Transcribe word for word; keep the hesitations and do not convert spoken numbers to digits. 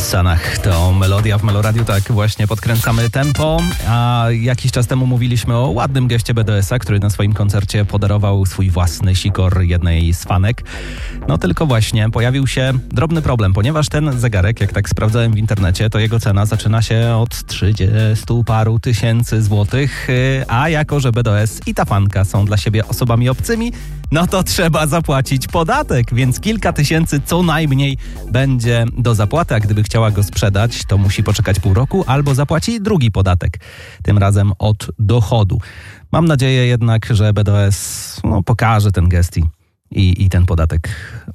Sanach to melodia w Meloradiu, tak właśnie podkręcamy tempo, a jakiś czas temu mówiliśmy o ładnym geście B D S-a, który na swoim koncercie podarował swój własny sikor jednej z fanek. No tylko właśnie pojawił się drobny problem, ponieważ ten zegarek, jak tak sprawdzałem w internecie, to jego cena zaczyna się od trzydziestu paru tysięcy złotych, a jako że B D S i ta fanka są dla siebie osobami obcymi, no to trzeba zapłacić podatek, więc kilka tysięcy co najmniej będzie do zapłaty, a gdyby chciała go sprzedać, to musi poczekać pół roku albo zapłaci drugi podatek, tym razem od dochodu. Mam nadzieję jednak, że B D S no, pokaże ten gest i, i ten podatek